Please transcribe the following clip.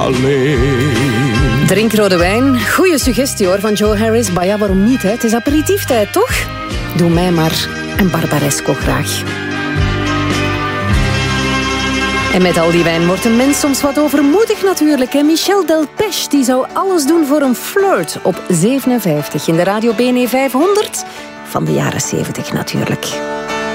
alleen. Drink rode wijn. Goeie suggestie hoor van Joe Harris. Maar ja, waarom niet? Hè? Het is aperitieftijd, toch? Doe mij maar een Barbaresco graag. En met al die wijn wordt een mens soms wat overmoedig natuurlijk. Hè? Michel Delpech die zou alles doen voor een flirt op 57 in de Radio BNE 500 van de jaren 70 natuurlijk.